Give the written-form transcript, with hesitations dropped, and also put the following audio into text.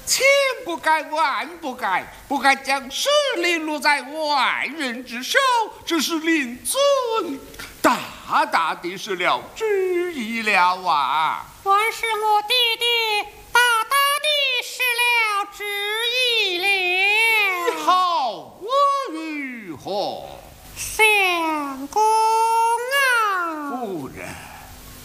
千不该万不该，不该将势力落在外人之手，这是令尊大大的失了旨意了啊！